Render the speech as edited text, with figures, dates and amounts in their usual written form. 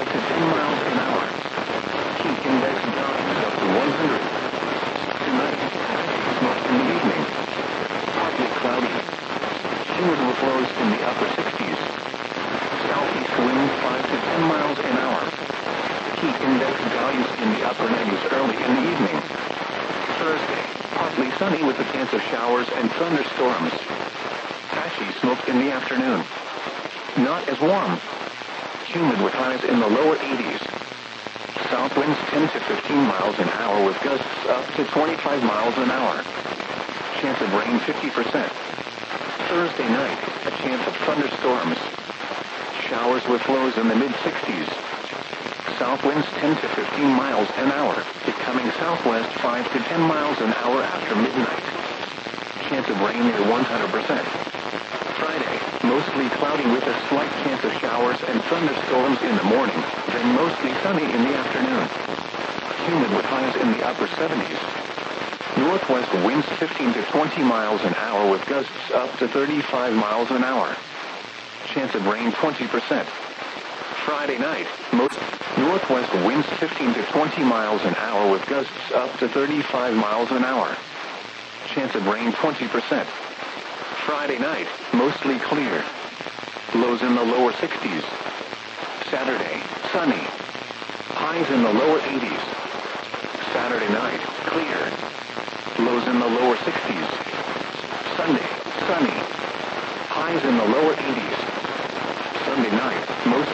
to 10 miles an hour. Heat index values up to 100. Tonight, patchy smoke in the evening. Partly cloudy. Humid with lows in the upper 60s. Southeast wind 5 to 10 miles an hour. Heat index values in the upper 90s early in the evening. Thursday, partly sunny with a chance of showers and thunderstorms. Patchy smoke in the afternoon. Not as warm. Humid with highs in the lower 80s. South winds 10 to 15 miles an hour with gusts up to 25 miles an hour. Chance of rain 50%. Thursday night, a chance of thunderstorms. Showers with lows in the mid-60s. South winds 10 to 15 miles an hour, becoming southwest 5 to 10 miles an hour after midnight. Chance of rain near 100%. Friday, mostly cloudy with a slight chance of showers and thunderstorms in the morning, then mostly sunny in the afternoon. Humid with highs in the upper 70s. Northwest winds 15 to 20 miles an hour with gusts up to 35 miles an hour. Chance of rain 20%. Friday night, most northwest winds 15 to 20 miles an hour with gusts up to 35 miles an hour. Chance of rain 20%. Friday night, mostly clear. Lows in the lower 60s. Saturday, sunny. Highs in the lower 80s. Saturday night, clear. Lows in the lower 60s. Sunday, sunny. Highs in the lower 80s. Sunday night, mostly